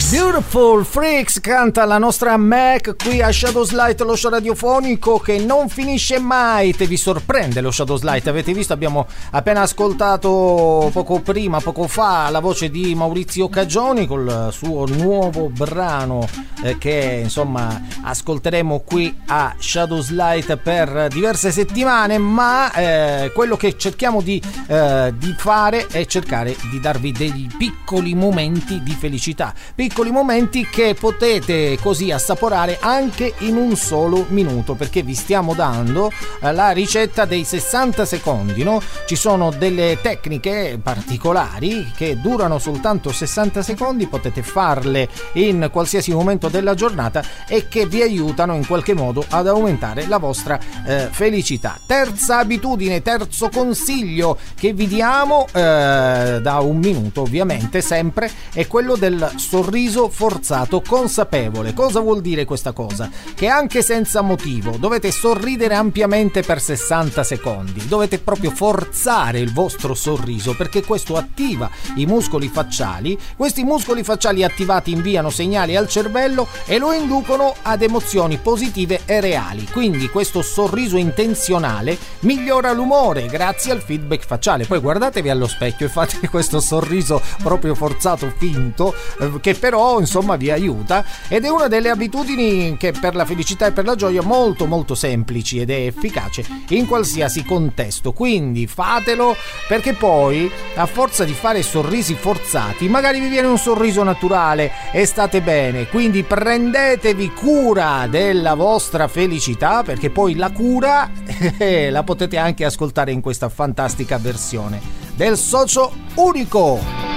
Beautiful Freaks canta la nostra Mac qui a Shadows Light, lo show radiofonico che non finisce mai. Te vi sorprende lo Shadows Light? Avete visto, abbiamo appena ascoltato poco fa la voce di Maurizio Cagioni col suo nuovo brano che insomma ascolteremo qui a Shadows Light per diverse settimane, ma quello che cerchiamo di fare è cercare di darvi dei piccoli momenti di felicità, piccoli momenti che potete così assaporare anche in un solo minuto, perché vi stiamo dando la ricetta dei 60 secondi, no? Ci sono delle tecniche particolari che durano soltanto 60 secondi, potete farle in qualsiasi momento della giornata e che vi aiutano in qualche modo ad aumentare la vostra felicità. Terza abitudine, terzo consiglio che vi diamo da un minuto ovviamente sempre, è quello del sorriso forzato consapevole. Cosa vuol dire questa cosa? Che anche senza motivo dovete sorridere ampiamente per 60 secondi, dovete proprio forzare il vostro sorriso, perché questo attiva i muscoli facciali. Questi muscoli facciali attivati inviano segnali al cervello e lo inducono ad emozioni positive e reali, quindi questo sorriso intenzionale migliora l'umore grazie al feedback facciale. Poi guardatevi allo specchio e fate questo sorriso proprio forzato, finto, che però insomma vi aiuta, ed è una delle abitudini che per la felicità e per la gioia molto molto semplici ed è efficace in qualsiasi contesto. Quindi fatelo, perché poi a forza di fare sorrisi forzati magari vi viene un sorriso naturale e state bene. Quindi prendetevi cura della vostra felicità, perché poi la cura la potete anche ascoltare in questa fantastica versione del Socio Unico.